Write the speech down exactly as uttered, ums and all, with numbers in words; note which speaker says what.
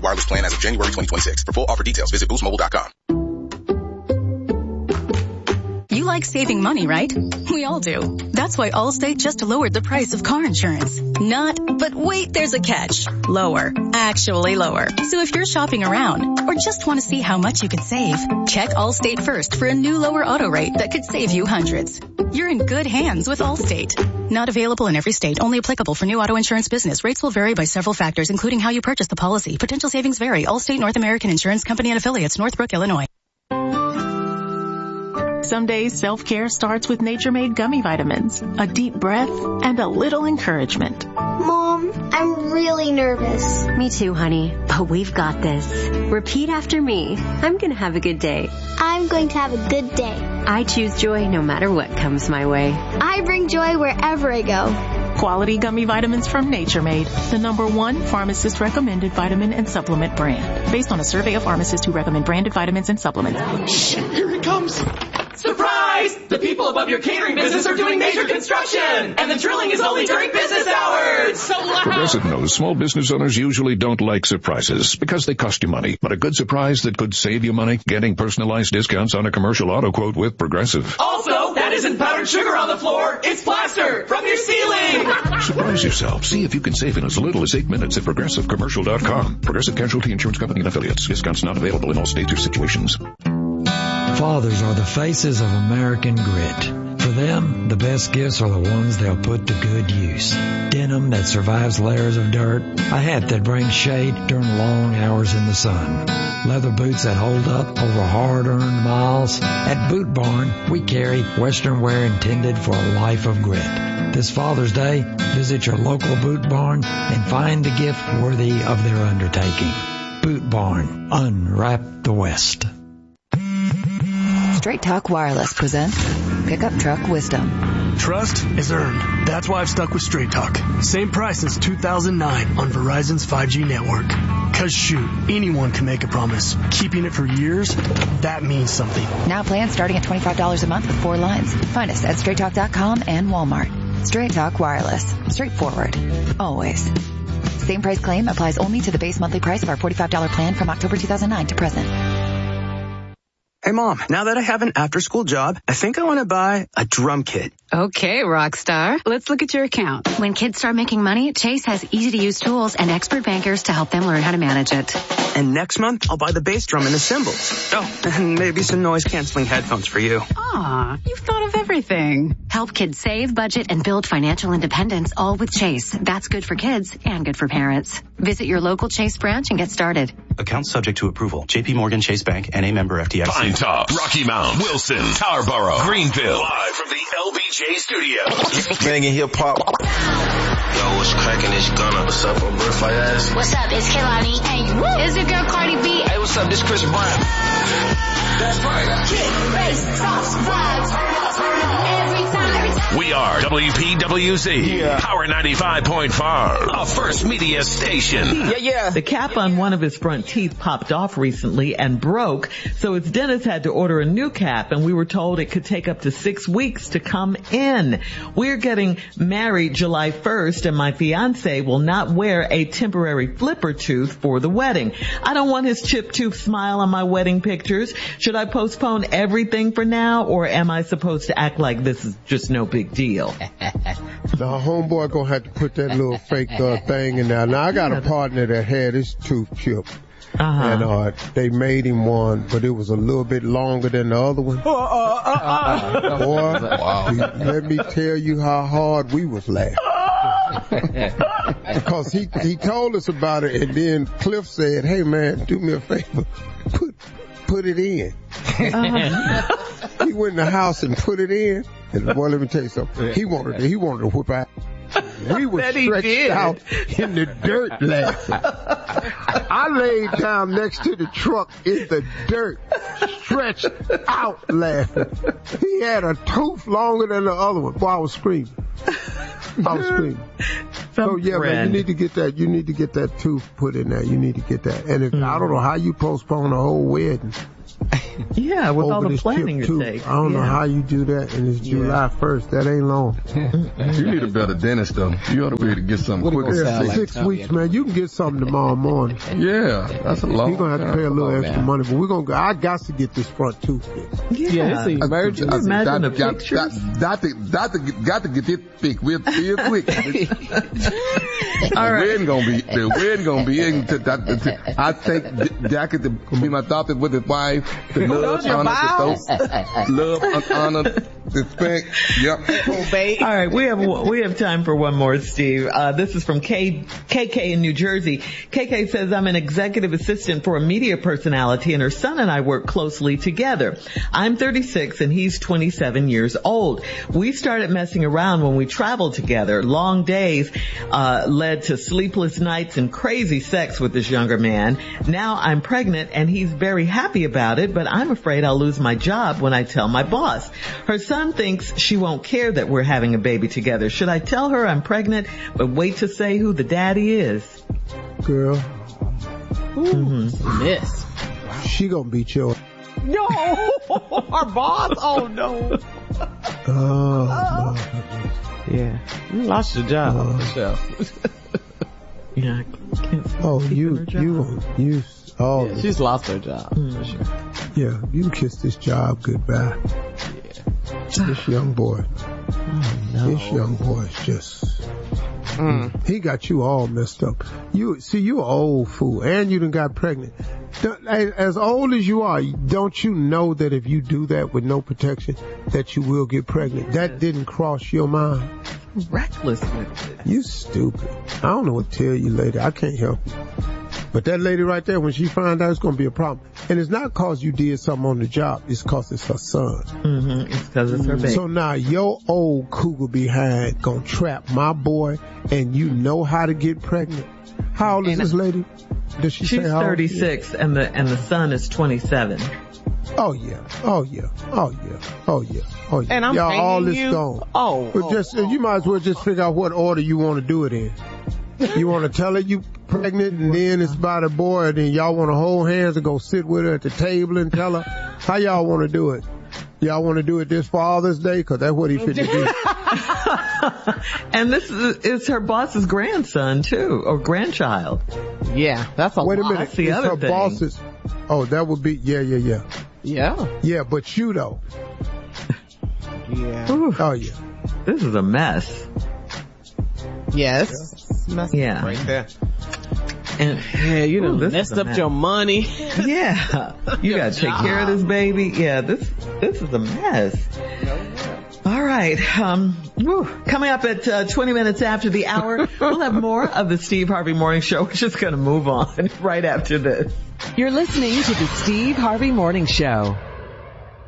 Speaker 1: wireless plan as of January twenty twenty-six. For full offer details, visit boost mobile dot com.
Speaker 2: You like saving money, right? We all do. That's why Allstate just lowered the price of car insurance. Not, but wait, there's a catch. Lower. Actually lower. So if you're shopping around or just want to see how much you could save, check Allstate first for a new lower auto rate that could save you hundreds. You're in good hands with Allstate. Not available in every state. Only applicable for new auto insurance business. Rates will vary by several factors, including how you purchase the policy. Potential savings vary. Allstate North American Insurance Company and Affiliates, Northbrook, Illinois.
Speaker 3: Some days self-care starts with Nature Made gummy vitamins, a deep breath, and a little encouragement.
Speaker 4: Mom, I'm really nervous.
Speaker 5: Me too, honey, but we've got this. Repeat after me. I'm going to have a good day.
Speaker 4: I'm going to have a good day.
Speaker 5: I choose joy no matter what comes my way.
Speaker 4: I bring joy wherever I go.
Speaker 3: Quality gummy vitamins from Nature Made, the number one pharmacist recommended vitamin and supplement brand. Based on a survey of pharmacists who recommend branded vitamins and supplements.
Speaker 6: Shh, here it comes. Surprise! The people above your catering business are doing major construction, and the drilling is only during business hours. So loud.
Speaker 7: Progressive knows small business owners usually don't like surprises because they cost you money. But a good surprise that could save you money, getting personalized discounts on a commercial auto quote with Progressive.
Speaker 6: Also, that isn't powdered sugar on the floor. It's plaster from your ceiling.
Speaker 7: Surprise yourself. See if you can save in as little as eight minutes at progressive commercial dot com. Progressive Casualty Insurance Company and Affiliates. Discounts not available in all states or situations.
Speaker 8: Fathers are the faces of American grit. For them, the best gifts are the ones they'll put to good use. Denim that survives layers of dirt, a hat that brings shade during long hours in the sun, leather boots that hold up over hard-earned miles. At Boot Barn, we carry Western wear intended for a life of grit. This Father's Day, visit your local Boot Barn and find the gift worthy of their undertaking. Boot Barn, unwrap the West.
Speaker 9: Straight Talk Wireless presents Pickup Truck Wisdom.
Speaker 10: Trust is earned. That's why I've stuck with Straight Talk. Same price since two thousand nine on Verizon's five G network. Cause shoot, anyone can make a promise. Keeping it for years, that means something.
Speaker 9: Now plans starting at twenty-five dollars a month with four lines. Find us at straight talk dot com and Walmart. Straight Talk Wireless. Straightforward. Always. Same price claim applies only to the base monthly price of our forty-five dollars plan from October two thousand nine to present.
Speaker 11: Hey, Mom, now that I have an after-school job, I think I want to buy a drum kit.
Speaker 12: Okay, Rockstar. Let's look at your account.
Speaker 5: When kids start making money, Chase has easy-to-use tools and expert bankers to help them learn how to manage it.
Speaker 11: And next month, I'll buy the bass drum and the cymbals. Oh, and maybe some noise-canceling headphones for you.
Speaker 12: Aw, you've thought of everything.
Speaker 5: Help kids save, budget, and build financial independence, all with Chase. That's good for kids and good for parents. Visit your local Chase branch and get started.
Speaker 13: Account subject to approval. J P Morgan Chase Bank, N A member F D I C.
Speaker 14: Pine Top, Rocky Mount, Wilson, Tarboro, Greenville. Live from the L B J studio.
Speaker 15: Banging hip hop. Yo, what's cracking? It's Gunna. What's up, I'm Brooke Fayez.
Speaker 16: What's up? It's Kehlani. Hey, woo. It's your girl Cardi B.
Speaker 15: Hey, what's up? This Chris Brown.
Speaker 16: That's right. Kick, bass, sauce, vibes. Turn up, turn up. Every time, every time.
Speaker 14: We are W P W Z,
Speaker 15: yeah.
Speaker 14: Power ninety-five point five, a First Media station.
Speaker 15: Yeah, yeah.
Speaker 17: The cap on one of his front teeth popped off recently and broke, so his dentist had to order a new cap, and we were told it could take up to six weeks to come in. We're getting married July first, and my fiance will not wear a temporary flipper tooth for the wedding. I don't want his chipped tooth smile on my wedding pictures. Should I postpone everything for now, or am I supposed to act like this is just no big deal?
Speaker 18: Now, homeboy gonna have to put that little fake uh, thing in there. Now, I got a partner that had his tooth chipped. Uh-huh. And uh, they made him one, but it was a little bit longer than the other one. Uh, uh, uh, uh. Boy, wow. he, let me tell you how hard we was laughing. Because he he told us about it, and then Cliff said, "Hey man, do me a favor, put put it in." Uh-huh. He went in the house and put it in. And boy, let me tell you something. He wanted to, he wanted to whip out. We were stretched out in the dirt laughing. I laid down next to the truck in the dirt, stretched out laughing. He had a tooth longer than the other one. Boy, I was screaming. I was screaming. Some so yeah, friend. man, you need to get that. You need to get that tooth put in there. You need to get that. And if mm. I don't know how you postpone a whole wedding.
Speaker 17: Yeah, with
Speaker 18: over
Speaker 17: all the
Speaker 18: this
Speaker 17: planning
Speaker 18: trip
Speaker 17: it
Speaker 18: too.
Speaker 17: takes.
Speaker 18: I don't
Speaker 17: yeah.
Speaker 18: know how you do that, and it's July first. That ain't long.
Speaker 19: You need a better dentist, though. You ought to be able to get something quicker.
Speaker 18: Yeah,
Speaker 19: Six,
Speaker 18: six
Speaker 19: like
Speaker 18: weeks, man. You can get something tomorrow morning.
Speaker 19: Yeah, that's a long.
Speaker 18: You're gonna have to pay a little extra
Speaker 19: man.
Speaker 18: money, but we're gonna go. I got to get this front tooth fixed.
Speaker 17: Yeah,
Speaker 19: Yeah,
Speaker 17: it's emergency.
Speaker 19: I- I-
Speaker 17: Imagine the
Speaker 19: got- got-
Speaker 17: pictures.
Speaker 19: Got to, got to, got to get it fixed real, real quick.
Speaker 17: All right.
Speaker 19: The wind gonna be, the wind gonna be in. To, to, to, I think Jackie to be my doctor with his wife. The love, honor, the love, honor, respect. Yep.
Speaker 17: All right, we have we have time for one more, Steve. Uh, this is from K, KK in New Jersey. K K says, I'm an executive assistant for a media personality, and her son and I work closely together. I'm thirty-six, and he's twenty-seven years old. We started messing around when we traveled together. Long days uh, led to sleepless nights and crazy sex with this younger man. Now I'm pregnant, and he's very happy about it, but I'm afraid I'll lose my job when I tell my boss. Her son thinks she won't care that we're having a baby together. Should I tell her I'm pregnant, but wait to say who the daddy is?
Speaker 18: Girl.
Speaker 17: Mm-hmm.
Speaker 20: Miss.
Speaker 18: She gonna beat your.
Speaker 17: No, our boss. Oh no.
Speaker 18: Oh,
Speaker 20: Yeah. You lost your job.
Speaker 18: Uh,
Speaker 20: Michelle.
Speaker 17: Yeah. I can't see
Speaker 18: oh,
Speaker 17: keeping
Speaker 18: you,
Speaker 17: her job.
Speaker 18: you, you. Oh,
Speaker 20: Yeah, she's lost her job.
Speaker 17: Mm.
Speaker 20: For sure.
Speaker 18: yeah. You kiss this job goodbye. This young boy. This young boy is just.
Speaker 20: Mm.
Speaker 18: He got you all messed up. You see, you an old fool, and you done got pregnant. Don't- As old as you are, don't you know that if you do that with no protection, that you will get pregnant? That didn't cross your mind.
Speaker 17: Reckless with it.
Speaker 18: You stupid. I don't know what to tell you, lady. I can't help you. But that lady right there, when she find out, it's going to be a problem. And it's not cause you did something on the job. It's cause it's her son.
Speaker 17: Mm-hmm. It's because it's her baby.
Speaker 18: So now your old cougar behind gonna trap my boy, and you know how to get pregnant. How old is
Speaker 17: And
Speaker 18: this lady? Does she
Speaker 17: She's
Speaker 18: say how old?
Speaker 17: thirty-six, and the and the son is twenty-seven.
Speaker 18: Oh yeah, oh yeah, oh yeah, oh yeah, oh yeah.
Speaker 20: And I'm
Speaker 18: Y'all, all
Speaker 20: paying
Speaker 18: this
Speaker 20: you?
Speaker 18: gone.
Speaker 20: Oh,
Speaker 18: But
Speaker 20: oh,
Speaker 18: just
Speaker 20: oh,
Speaker 18: you might as well just figure out what order you want to do it in. You want to tell her you pregnant, and then it's about a boy, and then y'all want to hold hands and go sit with her at the table and tell her how y'all want to do it. Y'all want to do it this Father's Day? Because that's what he fit to do.
Speaker 17: And this is, is her boss's grandson too, or grandchild.
Speaker 20: Yeah, that's a
Speaker 18: Wait a
Speaker 20: lot.
Speaker 18: minute.
Speaker 17: That's the
Speaker 18: it's
Speaker 17: other
Speaker 18: her
Speaker 17: thing.
Speaker 18: boss's. Oh, that would be, yeah, yeah, yeah.
Speaker 20: Yeah.
Speaker 18: Yeah, but you though.
Speaker 20: Yeah.
Speaker 17: Ooh,
Speaker 18: Oh yeah.
Speaker 17: this is a mess.
Speaker 20: Yes. Messed
Speaker 17: Yeah.
Speaker 20: up right there.
Speaker 17: And
Speaker 20: Yeah, you done
Speaker 17: Ooh, this
Speaker 20: messed
Speaker 17: is a
Speaker 20: up
Speaker 17: mess.
Speaker 20: your money.
Speaker 17: yeah, you gotta take care of this baby. Yeah, this this is a mess. All right. Um, whew. Coming up at uh, twenty minutes after the hour, we'll have more of the Steve Harvey Morning Show. We're just going to move on right after this.
Speaker 21: You're listening to the Steve Harvey Morning Show.